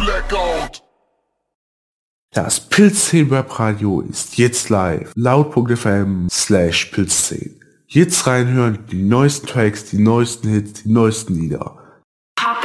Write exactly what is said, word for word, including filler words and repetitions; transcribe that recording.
Blackout. Das Pilzzehn Webradio ist jetzt live. Laut.fm slash Pilzzehn. Jetzt reinhören, die neuesten Tracks, die neuesten Hits, die neuesten Lieder.